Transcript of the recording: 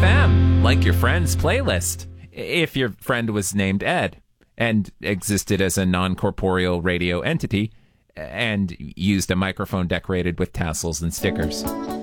FM, like your friend's playlist, if your friend was named Ed and existed as a non-corporeal radio entity and used a microphone decorated with tassels and stickers.